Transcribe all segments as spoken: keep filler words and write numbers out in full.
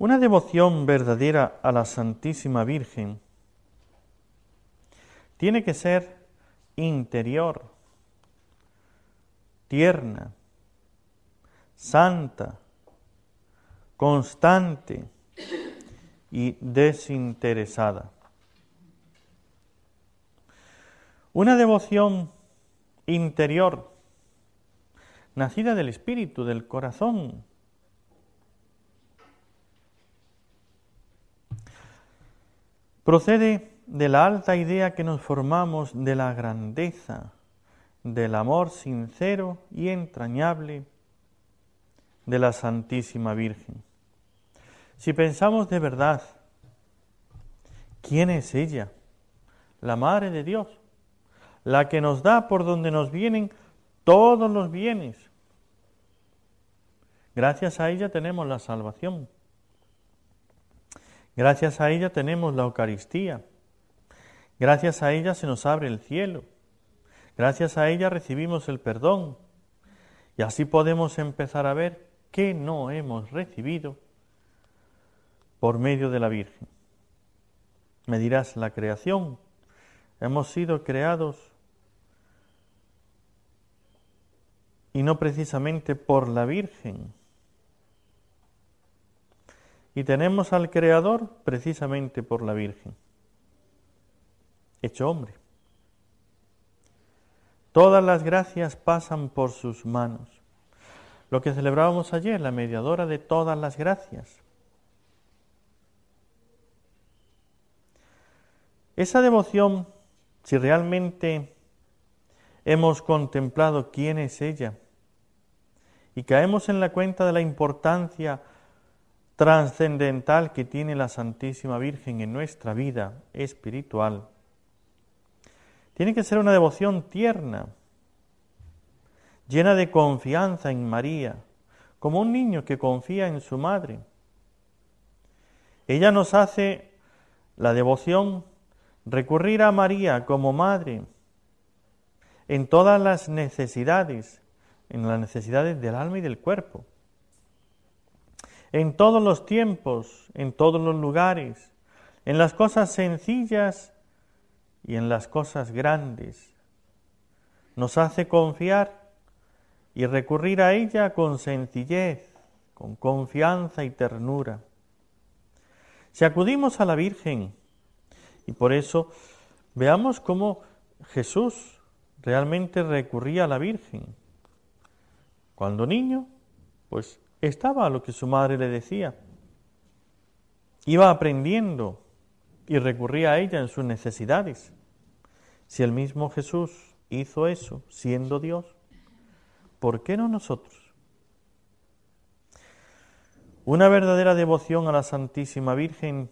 Una devoción verdadera a la Santísima Virgen tiene que ser interior, tierna, santa, constante y desinteresada. Una devoción interior, nacida del espíritu, del corazón, procede de la alta idea que nos formamos de la grandeza, del amor sincero y entrañable de la Santísima Virgen. Si pensamos de verdad, ¿quién es ella? La Madre de Dios, la que nos da por donde nos vienen todos los bienes. Gracias a ella tenemos la salvación. Gracias a ella tenemos la Eucaristía. Gracias a ella se nos abre el cielo. Gracias a ella recibimos el perdón. Y así podemos empezar a ver qué no hemos recibido por medio de la Virgen. Me dirás, la creación. Hemos sido creados y no precisamente por la Virgen. Y tenemos al Creador precisamente por la Virgen, hecho hombre. Todas las gracias pasan por sus manos. Lo que celebrábamos ayer, la mediadora de todas las gracias. Esa devoción, si realmente hemos contemplado quién es ella y caemos en la cuenta de la importancia trascendental que tiene la Santísima Virgen en nuestra vida espiritual, tiene que ser una devoción tierna, llena de confianza en María, como un niño que confía en su madre. Ella nos hace la devoción recurrir a María como madre en todas las necesidades, en las necesidades del alma y del cuerpo, en todos los tiempos, en todos los lugares, en las cosas sencillas y en las cosas grandes. Nos hace confiar y recurrir a ella con sencillez, con confianza y ternura. Si acudimos a la Virgen, y por eso veamos cómo Jesús realmente recurría a la Virgen. Cuando niño, pues estaba a lo que su madre le decía. Iba aprendiendo y recurría a ella en sus necesidades. Si el mismo Jesús hizo eso, siendo Dios, ¿por qué no nosotros? Una verdadera devoción a la Santísima Virgen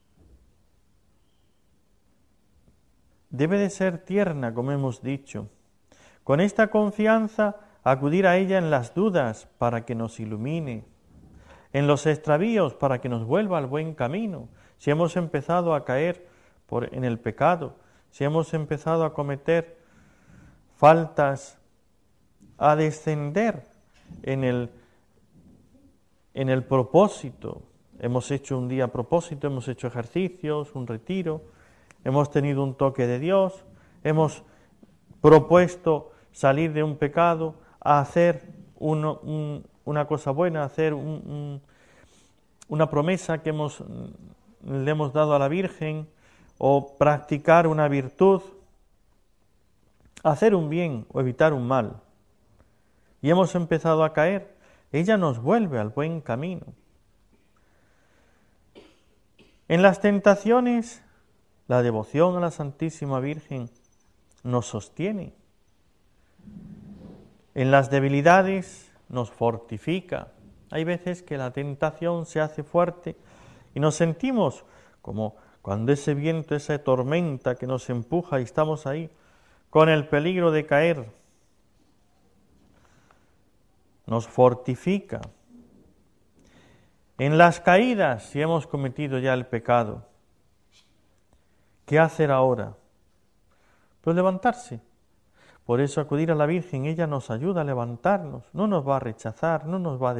debe de ser tierna, como hemos dicho. Con esta confianza, acudir a ella en las dudas para que nos ilumine, en los extravíos para que nos vuelva al buen camino. Si hemos empezado a caer por, en el pecado, si hemos empezado a cometer faltas, a descender en el, en el propósito. Hemos hecho un día propósito, hemos hecho ejercicios, un retiro, hemos tenido un toque de Dios, hemos propuesto salir de un pecado a hacer uno, un, una cosa buena, a hacer un, un, una promesa que hemos, le hemos dado a la Virgen, o practicar una virtud, hacer un bien o evitar un mal. Y hemos empezado a caer, ella nos vuelve al buen camino. En las tentaciones, la devoción a la Santísima Virgen nos sostiene. En las debilidades nos fortifica. Hay veces que la tentación se hace fuerte y nos sentimos como cuando ese viento, esa tormenta que nos empuja y estamos ahí con el peligro de caer. Nos fortifica. En las caídas, si hemos cometido ya el pecado, ¿qué hacer ahora? Pues levantarse. Por eso acudir a la Virgen, ella nos ayuda a levantarnos, no nos va a rechazar, no nos va a